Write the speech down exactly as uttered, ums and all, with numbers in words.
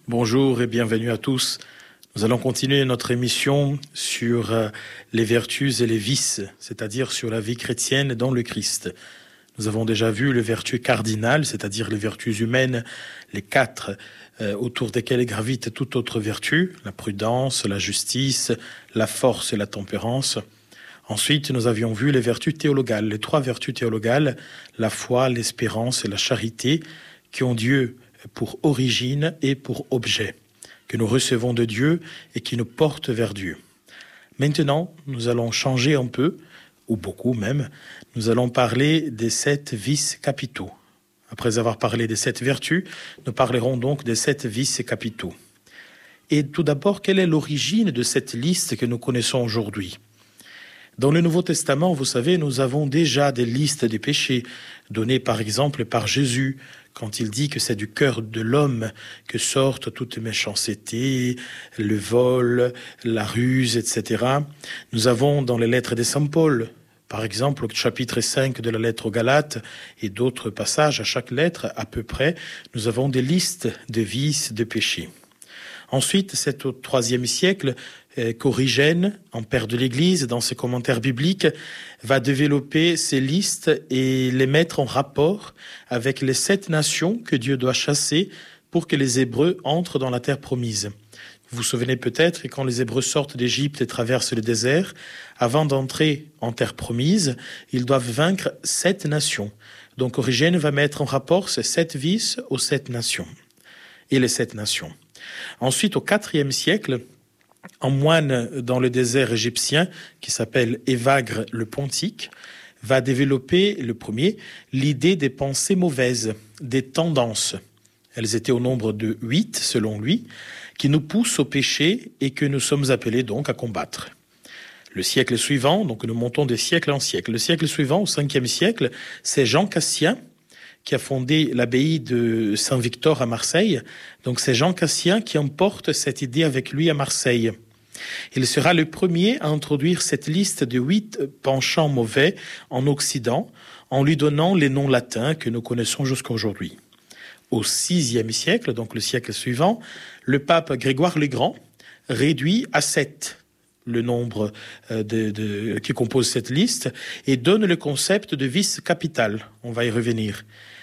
Bonjour et bienvenue à tous. Nous allons continuer notre émission sur euh, les vertus et les vices, c'est-à-dire sur la vie chrétienne dans le Christ. Nous avons déjà vu les vertus cardinales, c'est-à-dire les vertus humaines, les quatre euh, autour desquelles gravite toute autre vertu, la prudence, la justice, la force et la tempérance. Ensuite, nous avions vu les vertus théologales, les trois vertus théologales, la foi, l'espérance et la charité, qui ont Dieu pour origine et pour objet, que nous recevons de Dieu et qui nous portent vers Dieu. Maintenant, nous allons changer un peu, ou beaucoup même, nous allons parler des sept vices capitaux. Après avoir parlé des sept vertus, nous parlerons donc des sept vices capitaux. Et tout d'abord, quelle est l'origine de cette liste que nous connaissons aujourd'hui ? Dans le Nouveau Testament, vous savez, nous avons déjà des listes des péchés, données par exemple par Jésus, quand il dit que c'est du cœur de l'homme que sortent toute méchanceté, le vol, la ruse, et cetera. Nous avons dans les lettres de Saint Paul, par exemple au chapitre cinq de la lettre aux Galates et d'autres passages à chaque lettre à peu près, nous avons des listes de vices, de péchés. Ensuite, c'est au troisième siècle euh, qu'Origène, en père de l'Église, dans ses commentaires bibliques, va développer ces listes et les mettre en rapport avec les sept nations que Dieu doit chasser pour que les Hébreux entrent dans la terre promise. Vous vous souvenez peut-être que quand les Hébreux sortent d'Égypte et traversent le désert, avant d'entrer en terre promise, ils doivent vaincre sept nations. Donc Origène va mettre en rapport ces sept vices aux sept nations et les sept nations. Ensuite, au quatrième siècle, un moine dans le désert égyptien qui s'appelle Évagre le Pontique va développer, le premier, l'idée des pensées mauvaises, des tendances. Elles étaient au nombre de huit, selon lui, qui nous poussent au péché et que nous sommes appelés donc à combattre. Le siècle suivant, donc nous montons de siècle en siècle. Le siècle suivant, au cinquième siècle, c'est Jean Cassien, qui a fondé l'abbaye de Saint-Victor à Marseille. Donc c'est Jean Cassien qui emporte cette idée avec lui à Marseille. Il sera le premier à introduire cette liste de huit penchants mauvais en Occident, en lui donnant les noms latins que nous connaissons jusqu'à aujourd'hui. Au sixième siècle, donc le siècle suivant, le pape Grégoire le Grand réduit à sept le nombre de, de, qui compose cette liste et donne le concept de vice capital. On va y revenir.